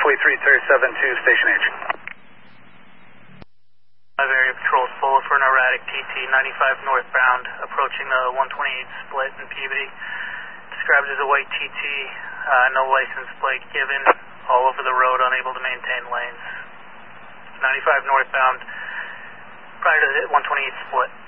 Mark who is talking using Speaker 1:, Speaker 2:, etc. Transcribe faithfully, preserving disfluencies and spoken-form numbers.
Speaker 1: forty-three thirty-seven to Station H.
Speaker 2: five area patrols full for an erratic T T ninety-five northbound approaching the one twenty-eight split in Peabody. Described as a white T T, uh, no license plate given, all over the road, unable to maintain lanes. ninety-five northbound prior to the one twenty-eight split.